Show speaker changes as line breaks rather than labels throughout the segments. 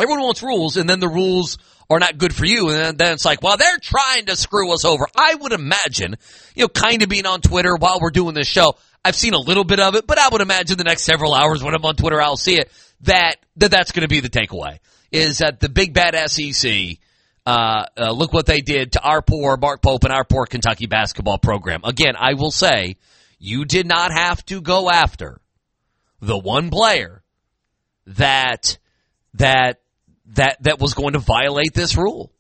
Everyone wants rules, and then the rules are not good for you, and then it's like, well, they're trying to screw us over. I would imagine, kind of being on Twitter while we're doing this show, I've seen a little bit of it, but I would imagine the next several hours when I'm on Twitter, I'll see it, that's going to be the takeaway, is that the big bad SEC, look what they did to our poor Mark Pope and our poor Kentucky basketball program. Again, I will say, you did not have to go after the one player that was going to violate this rule.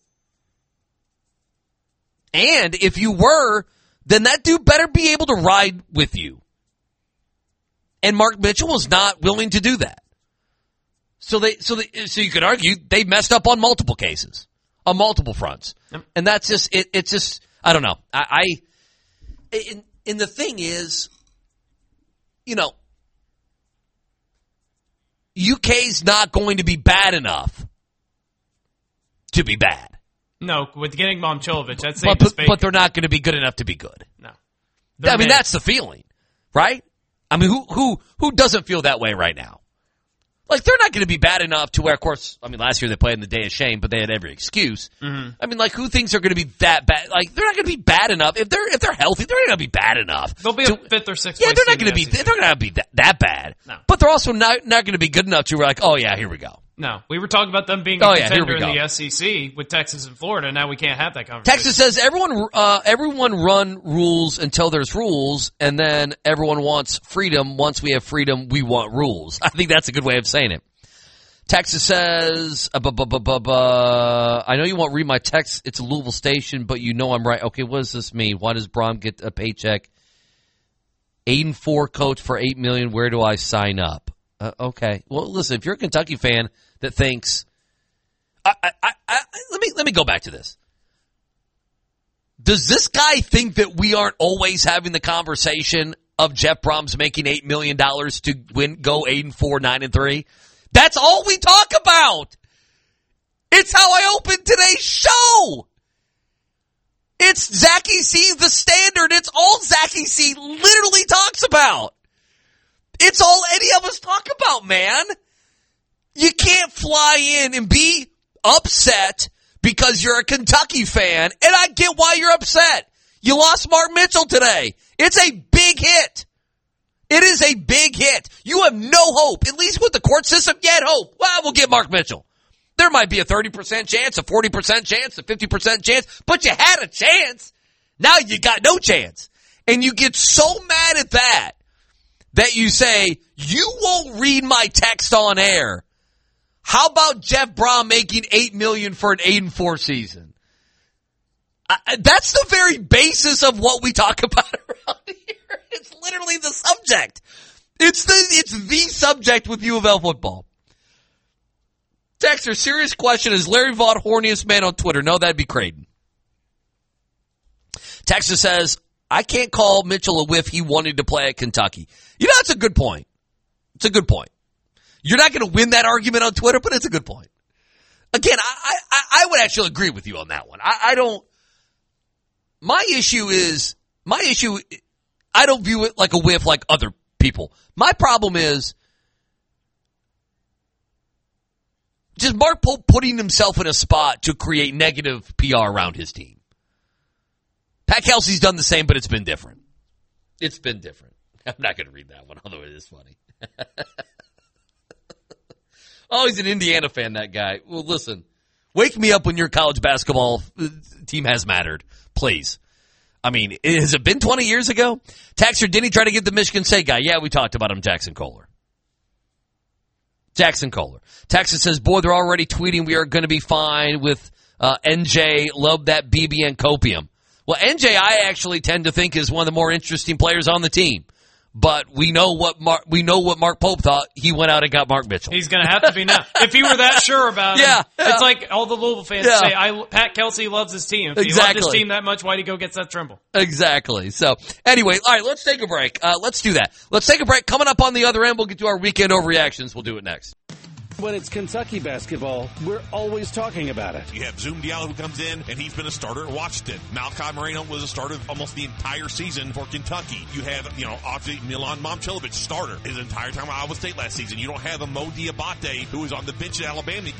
And if you were, then that dude better be able to ride with you. And Mark Mitchell was not willing to do that. So you could argue they messed up on multiple cases, on multiple fronts. And that's just, it's just, I don't know. And the thing is, UK's not going to be bad enough to be bad.
No, with getting Momcilovic, that's safe
but they're not going to be good enough to be good.
No.
That's the feeling, right? I mean, who doesn't feel that way right now? Like, they're not going to be bad enough to where, of course, last year they played in the Day of Shame, but they had every excuse. Mm-hmm. Who thinks they're going to be that bad? Like, they're not going to be bad enough. If they're healthy, they're not going to be bad enough.
They'll be a fifth or sixth.
Yeah, they're not going to be that bad.
No.
But they're also not going to be good enough to where, like, oh yeah, here we go.
No, we were talking about them being a contender in the SEC with Texas and Florida. Now we can't have that conversation.
Texas says everyone run rules until there's rules, and then everyone wants freedom. Once we have freedom, we want rules. I think that's a good way of saying it. Texas says, I know you won't read my text. It's a Louisville station, but you know I'm right. Okay, what does this mean? Why does Brom get a paycheck? 8-4 coach for $8 million. Where do I sign up? Okay. Well, listen, if you're a Kentucky fan that thinks, let me go back to this. Does this guy think that we aren't always having the conversation of Jeff Brom's making $8 million to go 8-4, 9-3? That's all we talk about. It's how I opened today's show. It's Zachy C, the standard. It's all Zachy C literally talks about. It's all any of us talk about, man. You can't fly in and be upset because you're a Kentucky fan, and I get why you're upset. You lost Mark Mitchell today. It's a big hit. It is a big hit. You have no hope. At least with the court system, you had hope. Well, we'll get Mark Mitchell. There might be a 30% chance, a 40% chance, a 50% chance, but you had a chance. Now you got no chance. And you get so mad at that you say, you won't read my text on air. How about Jeff Brom making $8 million for an 8-4 season? That's the very basis of what we talk about around here. It's literally the subject. It's the subject with U of L football. Texter, serious question. Is Larry Vaught horniest man on Twitter? No, that'd be Creighton. Texter says, I can't call Mitchell a whiff. He wanted to play at Kentucky. That's a good point. It's a good point. You're not going to win that argument on Twitter, but it's a good point. Again, I would actually agree with you on that one. I don't. My issue, I don't view it like a whiff like other people. My problem is just Mark Pope putting himself in a spot to create negative PR around his team. Pat Kelsey's done the same, but it's been different. It's been different. I'm not going to read that one, although it is funny. Oh, he's an Indiana fan, that guy. Well, listen, wake me up when your college basketball team has mattered, please. Has it been 20 years ago? Taxer, didn't he try to get the Michigan State guy? Yeah, we talked about him, Jackson Kohler. Texas says, boy, they're already tweeting we are going to be fine with NJ. Love that BBN copium. Well, NJ, I actually tend to think is one of the more interesting players on the team. But we know what Mark Pope thought. He went out and got Mark Mitchell.
He's going to have to be now. If he were that sure about him, it's like all the Louisville fans say, Pat Kelsey loves his team. If he loved his team that much, why'd he go get Seth Trimble?
Exactly. So, anyway, all right, let's take a break. Let's do that. Let's take a break. Coming up on the other end, we'll get to our weekend overreactions. We'll do it next.
When it's Kentucky basketball, we're always talking about it.
You have Zoom Diallo who comes in, and he's been a starter at Washington. Malachi Moreno was a starter almost the entire season for Kentucky. You have, obviously Milan Momcilovic, starter his entire time at Iowa State last season. You don't have a Mo Diabate who was on the bench at Alabama.